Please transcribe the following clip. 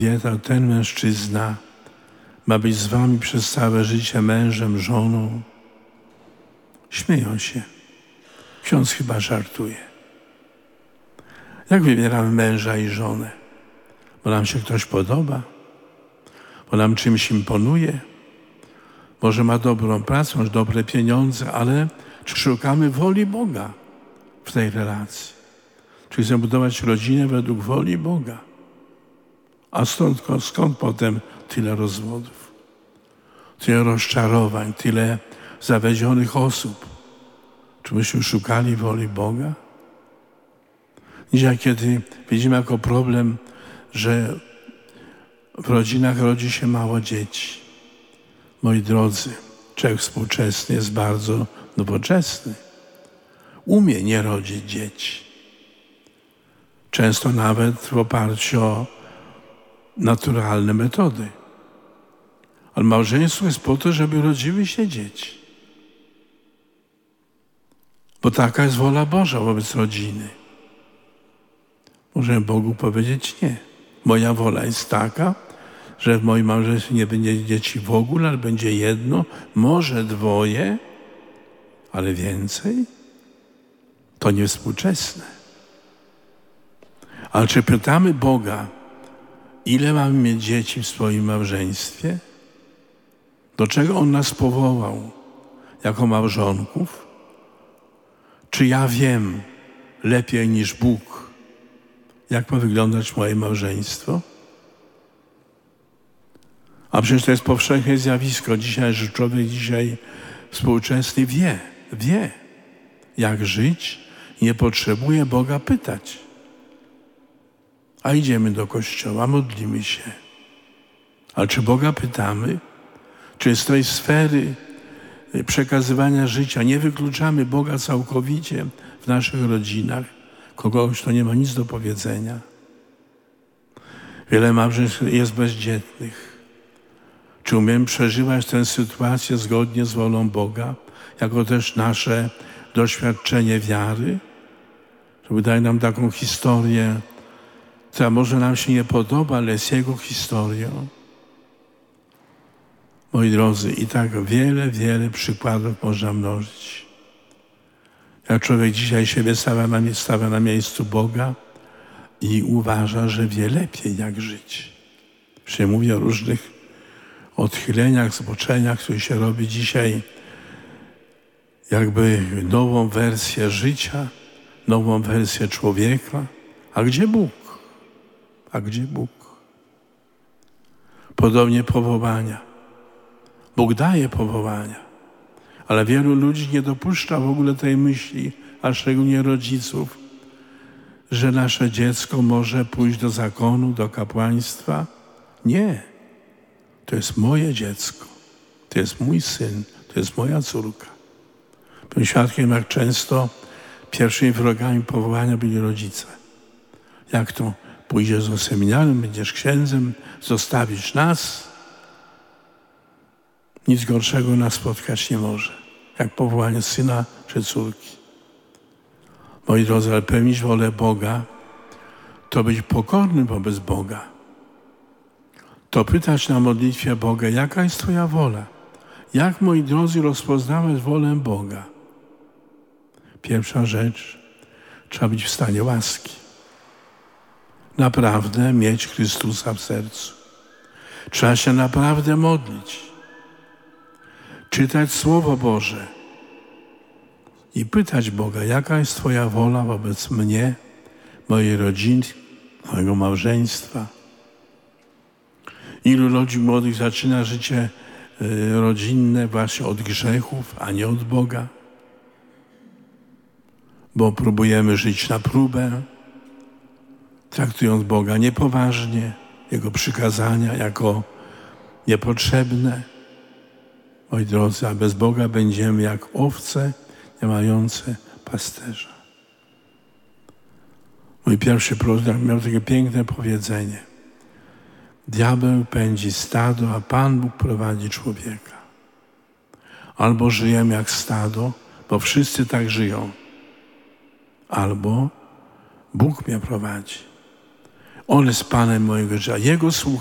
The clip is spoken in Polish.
ten mężczyzna ma być z wami przez całe życie mężem, żoną. Śmieją się. Ksiądz chyba żartuje. Jak wybieramy męża i żonę? Bo nam się ktoś podoba? Bo nam czymś imponuje? Może ma dobrą pracę, może dobre pieniądze, ale czy szukamy woli Boga w tej relacji? Czy chcemy budować rodzinę według woli Boga? A skąd potem tyle rozwodów, tyle rozczarowań, tyle zawiedzionych osób? Czy myśmy szukali woli Boga? Dzisiaj, kiedy widzimy jako problem, że w rodzinach rodzi się mało dzieci. Moi drodzy, człowiek współczesny jest bardzo nowoczesny. Umie nie rodzić dzieci. Często nawet w oparciu o naturalne metody. Ale małżeństwo jest po to, żeby rodziły się dzieci. Bo taka jest wola Boża wobec rodziny. Możemy Bogu powiedzieć nie. Moja wola jest taka, że w moim małżeństwie nie będzie dzieci w ogóle, ale będzie jedno, może dwoje, ale więcej. To niewspółczesne. Ale czy pytamy Boga, ile mamy mieć dzieci w swoim małżeństwie? Do czego On nas powołał jako małżonków? Czy ja wiem lepiej niż Bóg, jak ma wyglądać moje małżeństwo? A przecież to jest powszechne zjawisko dzisiaj, że człowiek współczesny wie, jak żyć i nie potrzebuje Boga pytać. A idziemy do kościoła, modlimy się. Ale czy Boga pytamy? Czy z tej sfery przekazywania życia nie wykluczamy Boga całkowicie w naszych rodzinach? Kogoś, kto nie ma nic do powiedzenia. Wiele małżeństw jest bezdzietnych. Czy umiemy przeżywać tę sytuację zgodnie z wolą Boga, jako też nasze doświadczenie wiary? Żeby dać nam taką historię, która może nam się nie podoba, ale jest Jego historią. Moi drodzy, i tak wiele przykładów można mnożyć. Jak człowiek dzisiaj siebie stawia na miejscu Boga i uważa, że wie lepiej, jak żyć. Przecież mówię o różnych odchyleniach, zboczeniach, które się robi dzisiaj, jakby nową wersję życia, nową wersję człowieka. A gdzie Bóg? A gdzie Bóg? Podobnie powołania. Bóg daje powołania, ale wielu ludzi nie dopuszcza w ogóle tej myśli, a szczególnie rodziców, że nasze dziecko może pójść do zakonu, do kapłaństwa. Nie. To jest moje dziecko. To jest mój syn. To jest moja córka. Byłem świadkiem, jak często pierwszymi wrogami powołania byli rodzice. Jak to? Pójdziesz do seminarium, będziesz księdzem, zostawisz nas. Nic gorszego nas spotkać nie może, jak powołanie syna czy córki. Moi drodzy, ale pełnić wolę Boga, to być pokornym wobec Boga. To pytać na modlitwie Boga, jaka jest Twoja wola? Jak, moi drodzy, rozpoznawać wolę Boga? Pierwsza rzecz, trzeba być w stanie łaski. Naprawdę mieć Chrystusa w sercu. Trzeba się naprawdę modlić. Czytać Słowo Boże i pytać Boga, jaka jest Twoja wola wobec mnie, mojej rodziny, mojego małżeństwa. Ilu ludzi młodych zaczyna życie rodzinne właśnie od grzechów, a nie od Boga? Bo próbujemy żyć na próbę, traktując Boga niepoważnie, Jego przykazania jako niepotrzebne. Moi drodzy, a bez Boga będziemy jak owce nie mające pasterza. Mój pierwszy prorok miał takie piękne powiedzenie. Diabeł pędzi stado, a Pan Bóg prowadzi człowieka. Albo żyjemy jak stado, bo wszyscy tak żyją. Albo Bóg mnie prowadzi. On jest Panem mojego życia. Jego słucham.